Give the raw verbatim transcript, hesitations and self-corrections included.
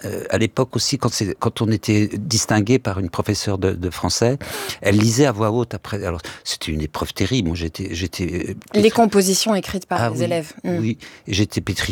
euh, à l'époque aussi, quand, c'est, quand on était distingué par une professeure de, de français, elle lisait à voix haute après. Alors, c'était une épreuve terrible. Moi, j'étais... j'étais Les compositions écrites par ah, les oui, élèves. Mmh. Oui, j'étais pétrifié.